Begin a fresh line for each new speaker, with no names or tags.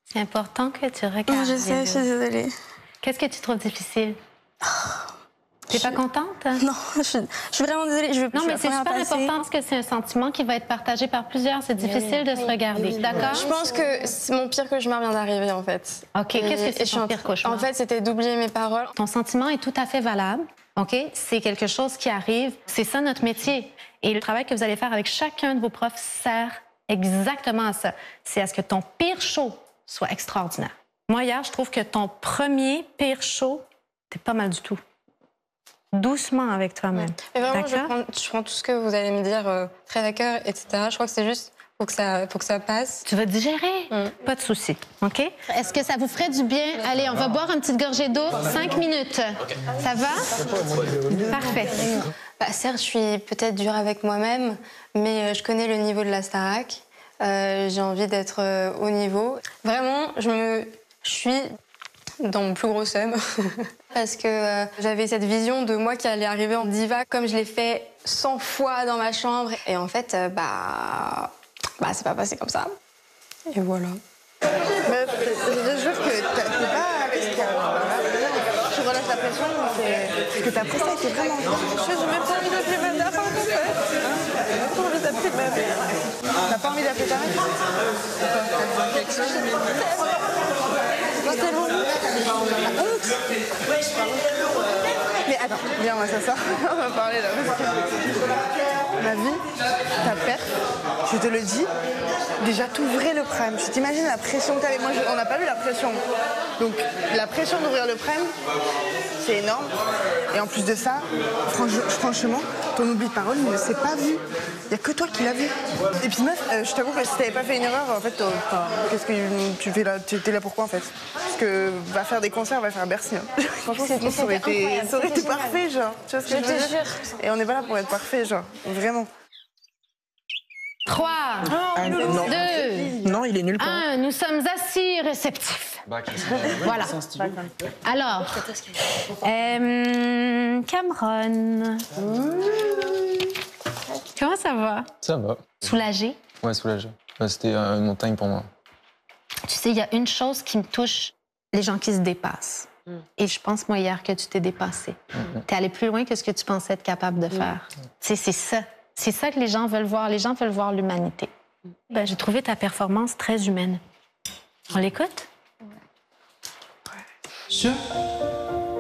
C'est important que tu regardes.
Non, je sais, je suis désolée.
Qu'est-ce que tu trouves difficile? T'es pas contente?
Non, je suis vraiment désolée.
Non, mais c'est super important parce que c'est un sentiment qui va être partagé par plusieurs. C'est difficile de se regarder, d'accord?
Je pense que c'est mon pire cauchemar vient d'arriver, en fait.
OK, qu'est-ce que c'est ton pire cauchemar?
En fait, c'était d'oublier mes paroles.
Ton sentiment est tout à fait valable, OK? C'est quelque chose qui arrive. C'est ça notre métier. Et le travail que vous allez faire avec chacun de vos profs sert exactement à ça. C'est à ce que ton pire show soit extraordinaire. Moi, hier, je trouve que ton premier pire show, t'es pas mal du tout. Doucement avec toi-même.
Mais vraiment, je prends tout ce que vous allez me dire très à cœur, etc. Je crois que c'est juste pour que ça passe.
Tu vas digérer, pas de souci, OK? Est-ce que ça vous ferait du bien? Allez, on va boire une petite gorgée d'eau, 5 minutes. Ça va? Parfait.
Bah, certes, je suis peut-être dure avec moi-même, mais je connais le niveau de la Starac. J'ai envie d'être au niveau. Vraiment, je suis dans mon plus gros seum. Parce que j'avais cette vision de moi qui allait arriver en diva, comme je l'ai fait 100 fois dans ma chambre. Et en fait, c'est pas passé comme ça. Et voilà.
Meuf, je jure que t'es pas avec ce qu'il y a. Tu relâches la pression, parce que t'as pris ça, c'est vraiment... Je n'ai même pas envie d'appeler ma mère, en fait. J'ai pas envie d'appeler ma mère. T'as pas envie d'appeler ta mère? Quelque chose, mais... tellement... La honte. Mais attends, viens, on va s'asseoir. On va parler là. Ma vie, ta perte, je te le dis, déjà t'ouvrais le prime. Tu t'imagines la pression que t'avais. Moi, on n'a pas vu la pression. Donc, la pression d'ouvrir le prime, c'est énorme. Et en plus de ça, franchement, ton oubli de parole, il ne s'est pas vu. Il n'y a que toi qui l'as vu. Et puis meuf, je t'avoue que si t'avais pas fait une erreur, en fait, qu'est-ce que tu fais là? Tu étais là pourquoi en fait? Parce que va faire des concerts, va faire Bercy. Hein. Franchement, ça aurait été parfait, genre. Tu vois ce que je veux dire? Et on n'est pas là pour être parfait, genre. Vraiment.
3, 2,
Non, il est nul.
1, nous sommes assis réceptifs. Voilà. Alors, Cameron. Comment ça va?
Ça va.
Soulagé?
Ouais, soulagé. C'était une montagne pour moi.
Tu sais, il y a une chose qui me touche, les gens qui se dépassent. Et je pense, moi, hier, que tu t'es dépassé. T'es allé plus loin que ce que tu pensais être capable de faire. Tu sais, c'est ça. C'est ça que les gens veulent voir. Les gens veulent voir l'humanité. Ben, j'ai trouvé ta performance très humaine. On l'écoute?
Je